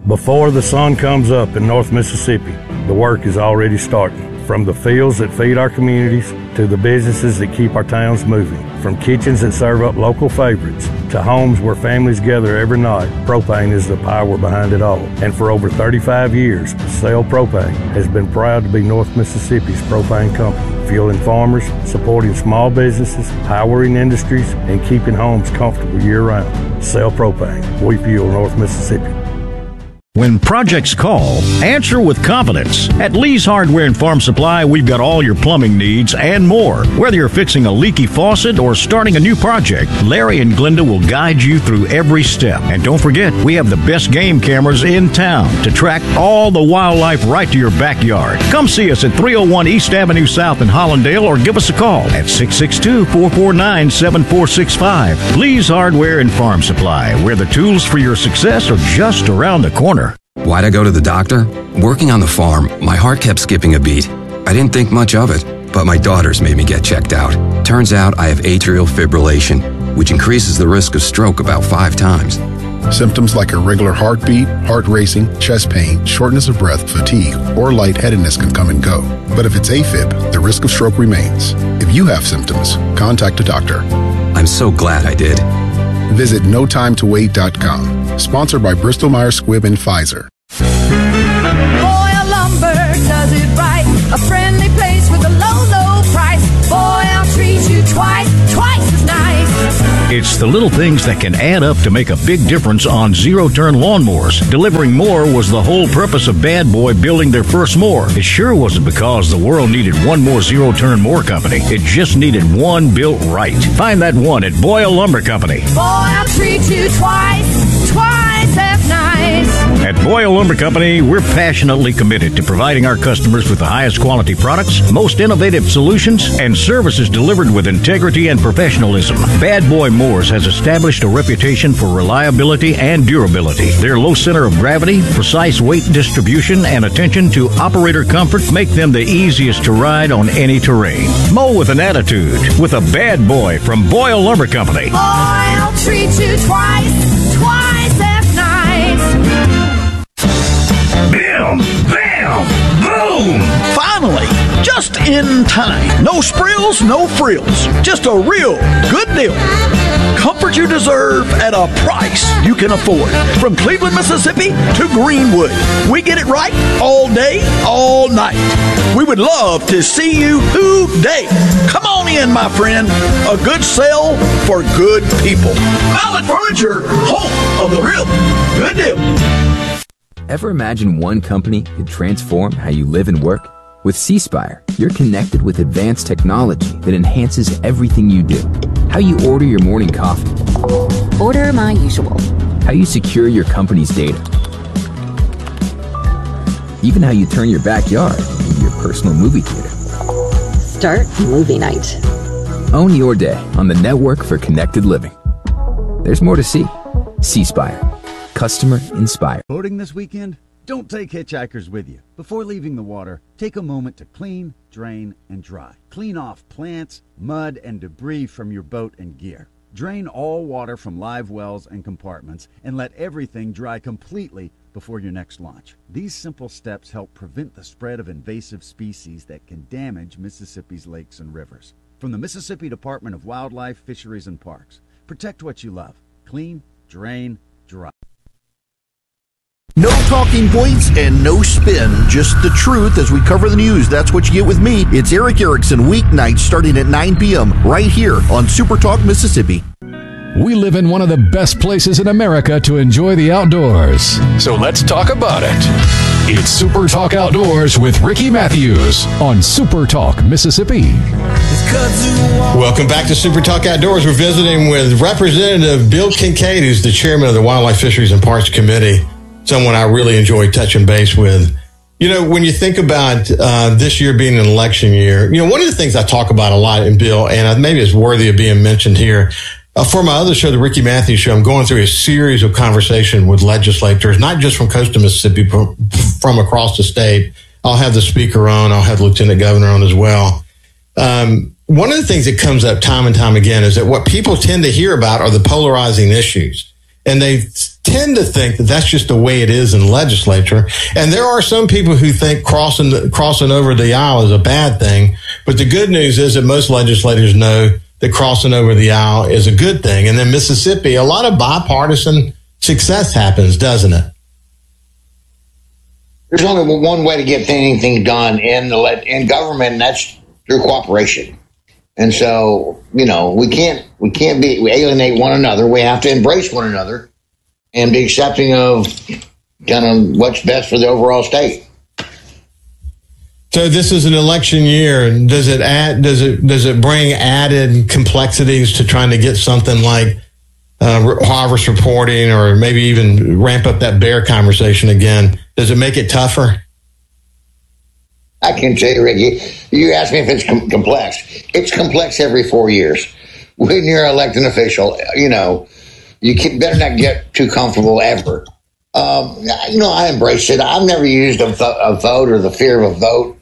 Before the sun comes up in North Mississippi, the work is already starting. From the fields that feed our communities to the businesses that keep our towns moving. From kitchens that serve up local favorites to homes where families gather every night, propane is the power behind it all. And for over 35 years, Sale Propane has been proud to be North Mississippi's propane company, fueling farmers, supporting small businesses, powering industries, and keeping homes comfortable year-round. Sale Propane. We fuel North Mississippi. When projects call, answer with confidence. At Lee's Hardware and Farm Supply, we've got all your plumbing needs and more. Whether you're fixing a leaky faucet or starting a new project, Larry and Glenda will guide you through every step. And don't forget, we have the best game cameras in town to track all the wildlife right to your backyard. Come see us at 301 East Avenue South in Hollandale or give us a call at 662-449-7465. Lee's Hardware and Farm Supply, where the tools for your success are just around the corner. Why'd I go to the doctor? Working on the farm, my heart kept skipping a beat. I didn't think much of it, but my daughters made me get checked out. Turns out I have atrial fibrillation, which increases the risk of stroke about 5 times. Symptoms like irregular heartbeat, heart racing, chest pain, shortness of breath, fatigue, or lightheadedness can come and go. But if it's AFib, the risk of stroke remains. If you have symptoms, contact a doctor. I'm so glad I did. Visit NoTimeToWait.com. Sponsored by Bristol-Myers Squibb and Pfizer. Boyle Lumber does it right. A friendly place with a low, low price. Boyle treats you twice as nice. It's the little things that can add up to make a big difference on zero-turn lawnmowers. Delivering more was the whole purpose of Bad Boy building their first mower. It sure wasn't because the world needed one more zero-turn mower company. It just needed one built right. Find that one at Boyle Lumber Company. Boyle treats you twice as nice. At Boyle Lumber Company, we're passionately committed to providing our customers with the highest quality products, most innovative solutions, and services delivered with integrity and professionalism. Bad Boy Mowers has established a reputation for reliability and durability. Their low center of gravity, precise weight distribution, and attention to operator comfort make them the easiest to ride on any terrain. Mow with an attitude with a Bad Boy from Boyle Lumber Company. Boyle treats you twice as nice. Bam! Bam! Boom! Finally, just in time. No sprills, no frills. Just a real good deal. Comfort you deserve at a price you can afford. From Cleveland, Mississippi to Greenwood, we get it right all day, all night. We would love to see you today. Come on in, my friend. A good sale for good people. Mallett Furniture, home of the real good deal. Ever imagine one company could transform how you live and work? With C-Spire, you're connected with advanced technology that enhances everything you do. How you order your morning coffee. Order my usual. How you secure your company's data. Even how you turn your backyard into your personal movie theater. Start movie night. Own your day on the network for connected living. There's more to see. C-Spire. Customer inspired. Boating this weekend? Don't take hitchhikers with you. Before leaving the water, take a moment to clean, drain, and dry. Clean off plants, mud, and debris from your boat and gear. Drain all water from live wells and compartments and let everything dry completely before your next launch. These simple steps help prevent the spread of invasive species that can damage Mississippi's lakes and rivers. From the Mississippi Department of Wildlife, Fisheries, and Parks, protect what you love. Clean, drain, dry. No talking points and no spin, just the truth as we cover the news. That's what you get with me. It's Eric Erickson, weeknights starting at 9 p.m. right here on Super Talk Mississippi. We live in one of the best places in America to enjoy the outdoors. So let's talk about it. It's Super Talk Outdoors with Ricky Matthews on Super Talk Mississippi. Welcome back to Super Talk Outdoors. We're visiting with Representative Bill Kincaid, who's the chairman of the Wildlife, Fisheries, and Parks Committee. Someone I really enjoy touching base with. You know, when you think about this year being an election year, you know, one of the things I talk about a lot in Bill, and maybe it's worthy of being mentioned here, for my other show, the Ricky Matthews Show, I'm going through a series of conversations with legislators, not just from coastal Mississippi, from across the state. I'll have the speaker on. I'll have the lieutenant governor on as well. One of the things that comes up time and time again is that what people tend to hear about are the polarizing issues. And they tend to think that that's just the way it is in the legislature. And there are some people who think crossing over the aisle is a bad thing. But the good news is that most legislators know that crossing over the aisle is a good thing. And in Mississippi, a lot of bipartisan success happens, doesn't it? There's only one way to get anything done in government, and that's through cooperation. And so, we we alienate one another. We have to embrace one another and be accepting of kind of what's best for the overall state. So this is an election year. Does it bring added complexities to trying to get something like harvest reporting, or maybe even ramp up that bear conversation again? Does it make it tougher? I can tell you, Ricky, you asked me if it's complex. It's complex every 4 years. When you're an elected official, you better not get too comfortable ever. I embrace it. I've never used a vote or the fear of a vote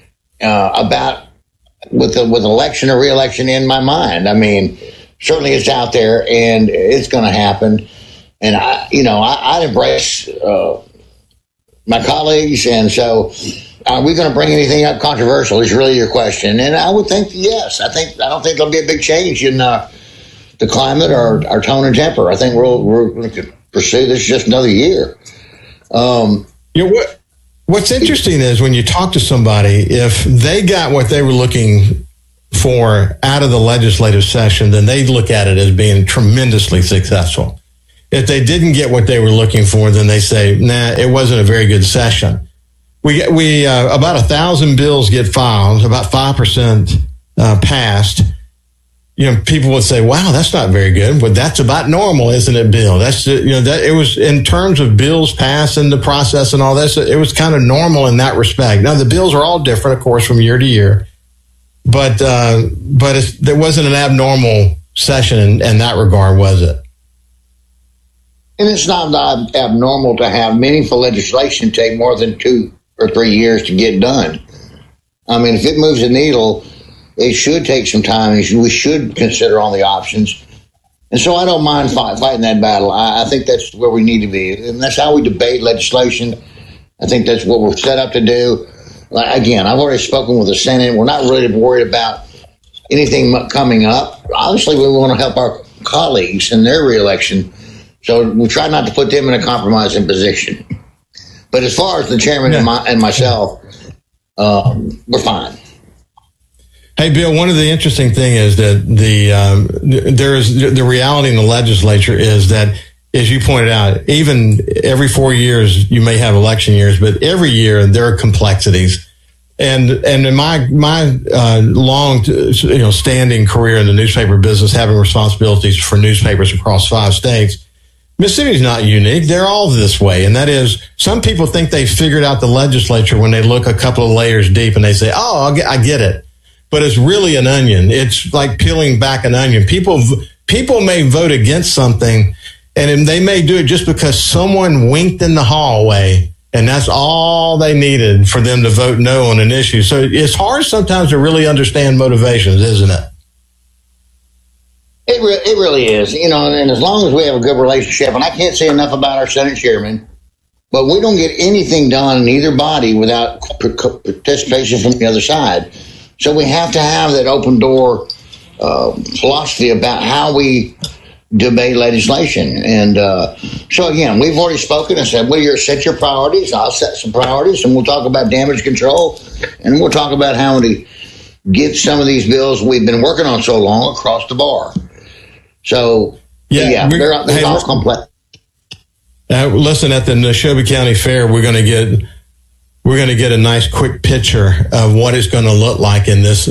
with election or re-election in my mind. I mean, certainly it's out there and it's going to happen. And I embrace my colleagues. And so, are we going to bring anything up controversial? Is really your question. And I would think yes. I don't think there'll be a big change in the climate or our tone and temper. I think we're going to pursue this just another year. What's interesting is when you talk to somebody, if they got what they were looking for out of the legislative session, then they look at it as being tremendously successful. If they didn't get what they were looking for, then they say, nah, it wasn't a very good session. We about 1,000 bills get filed, about 5% passed. People would say, wow, that's not very good, but that's about normal, isn't it, Bill? That's, that it was in terms of bills passed and the process and all this, it was kind of normal in that respect. Now, the bills are all different, of course, from year to year, but there wasn't an abnormal session in that regard, was it? And it's not abnormal to have meaningful legislation take more than 2 or 3 years to get done. I mean, if it moves the needle, it should take some time. We should consider all the options. And so I don't mind fighting that battle. I think that's where we need to be. And that's how we debate legislation. I think that's what we're set up to do. Again, I've already spoken with the Senate. We're not really worried about anything coming up. Obviously, we want to help our colleagues in their reelection. So we try not to put them in a compromising position. But as far as the chairman and myself, we're fine. Hey, Bill, one of the interesting things is that the reality in the legislature is that, as you pointed out, even every 4 years you may have election years, but every year there are complexities. And in my long standing career in the newspaper business, having responsibilities for newspapers across 5 states, Mississippi is not unique. They're all this way. And that is, some people think they figured out the legislature when they look a couple of layers deep and they say, oh, I get it. But it's really an onion. It's like peeling back an onion. People may vote against something, and they may do it just because someone winked in the hallway, and that's all they needed for them to vote no on an issue. So it's hard sometimes to really understand motivations, isn't it? It really is, and as long as we have a good relationship, and I can't say enough about our Senate chairman, but we don't get anything done in either body without participation from the other side. So we have to have that open door philosophy about how we debate legislation. And so, again, we've already spoken and said, well, set your priorities. I'll set some priorities, and we'll talk about damage control, and we'll talk about how to get some of these bills we've been working on so long across the bar. So, they're all complex. Listen, at the Neshoba County Fair, we're going to get a nice quick picture of what it's going to look like in this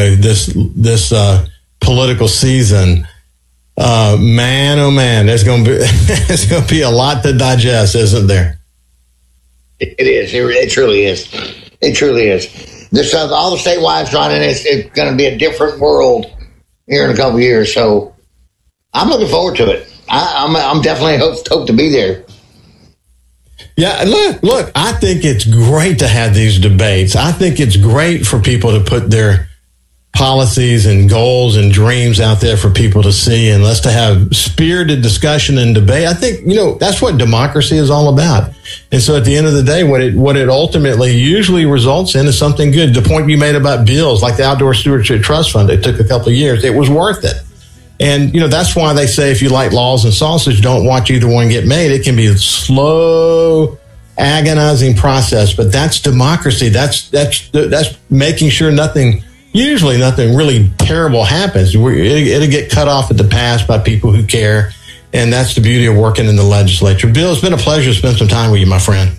political season. Man, oh man, there's going to be a lot to digest, isn't there? It is. It truly is. It truly is. All the statewide running, it's going to be a different world here in a couple of years. So I'm looking forward to it. I'm definitely hope to be there. Yeah, look, I think it's great to have these debates. I think it's great for people to put their policies and goals and dreams out there for people to see, and let's to have spirited discussion and debate. I think, that's what democracy is all about. And so at the end of the day, what it ultimately usually results in is something good. The point you made about bills, like the Outdoor Stewardship Trust Fund, it took a couple of years. It was worth it. And, that's why they say if you like laws and sausage, don't watch either one get made. It can be a slow, agonizing process, but that's democracy. That's making sure nothing really terrible happens. It'll get cut off at the pass by people who care. And that's the beauty of working in the legislature. Bill, it's been a pleasure to spend some time with you, my friend.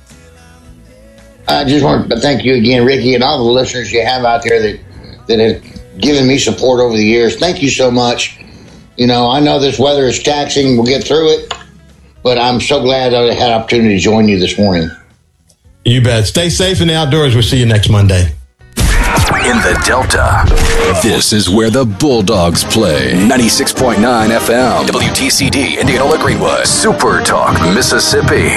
I just want to thank you again, Ricky, and all the listeners you have out there that have given me support over the years. Thank you so much. I know this weather is taxing. We'll get through it. But I'm so glad I had an opportunity to join you this morning. You bet. Stay safe in the outdoors. We'll see you next Monday. In the Delta, this is where the Bulldogs play. 96.9 FM, WTCD, Indianola Greenwood, Super Talk, Mississippi.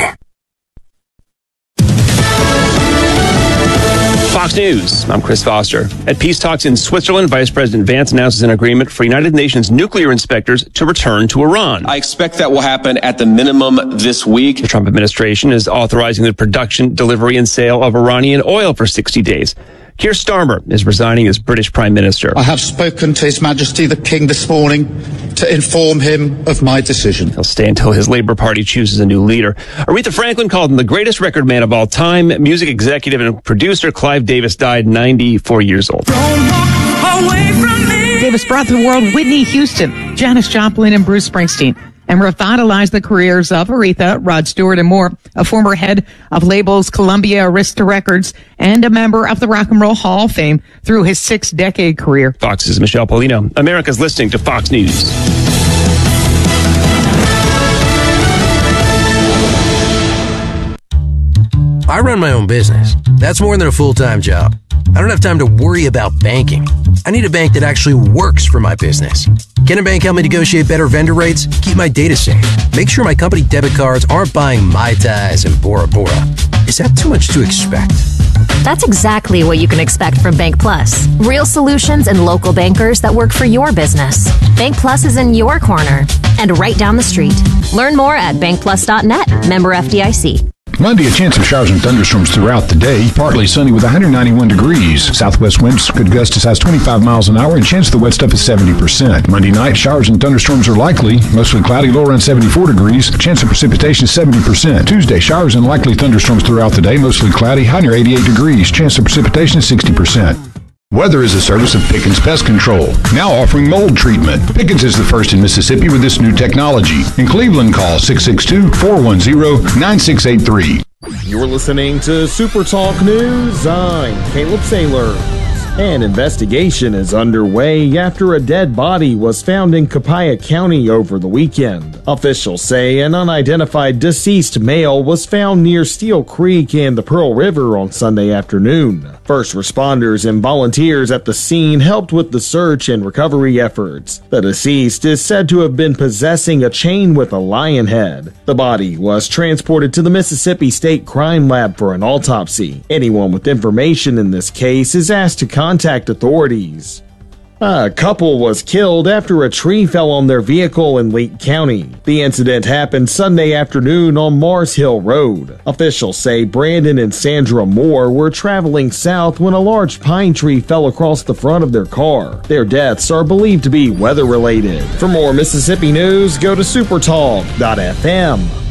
Fox News, I'm Chris Foster. At peace talks in Switzerland, Vice President Vance announces an agreement for United Nations nuclear inspectors to return to Iran. I expect that will happen at the minimum this week. The Trump administration is authorizing the production, delivery, and sale of Iranian oil for 60 days. Keir Starmer is resigning as British Prime Minister. I have spoken to His Majesty the King this morning to inform him of my decision. He'll stay until his Labour Party chooses a new leader. Aretha Franklin called him the greatest record man of all time. Music executive and producer Clive Davis died 94 years old. Davis brought to the world Whitney Houston, Janis Joplin, and Bruce Springsteen, and revitalized the careers of Aretha, Rod Stewart, and more. A former head of labels Columbia Arista Records and a member of the Rock and Roll Hall of Fame through his 6-decade career. Fox's Michelle Polino. America's listening to Fox News. I run my own business. That's more than a full-time job. I don't have time to worry about banking. I need a bank that actually works for my business. Can a bank help me negotiate better vendor rates? Keep my data safe. Make sure my company debit cards aren't buying Mai Tais and Bora Bora. Is that too much to expect? That's exactly what you can expect from Bank Plus. Real solutions and local bankers that work for your business. Bank Plus is in your corner and right down the street. Learn more at bankplus.net. Member FDIC. Monday, a chance of showers and thunderstorms throughout the day. Partly sunny with 191 degrees. Southwest winds could gust as high as 25 miles an hour, and chance of the wet stuff is 70%. Monday night, showers and thunderstorms are likely. Mostly cloudy, low around 74 degrees. Chance of precipitation is 70%. Tuesday, showers and likely thunderstorms throughout the day. Mostly cloudy, high near 88 degrees. Chance of precipitation is 60%. Weather is a service of Pickens Pest Control, now offering mold treatment. Pickens is the first in Mississippi with this new technology. In Cleveland, call 662-410-9683. You're listening to Super Talk News. I'm Caleb Saylor. An investigation is underway after a dead body was found in Copiah County over the weekend. Officials say an unidentified deceased male was found near Steel Creek and the Pearl River on Sunday afternoon. First responders and volunteers at the scene helped with the search and recovery efforts. The deceased is said to have been possessing a chain with a lion head. The body was transported to the Mississippi State Crime Lab for an autopsy. Anyone with information in this case is asked to contact authorities. A couple was killed after a tree fell on their vehicle in Lake County. The incident happened Sunday afternoon on Mars Hill Road. Officials say Brandon and Sandra Moore were traveling south when a large pine tree fell across the front of their car. Their deaths are believed to be weather-related. For more Mississippi news, go to supertalk.fm.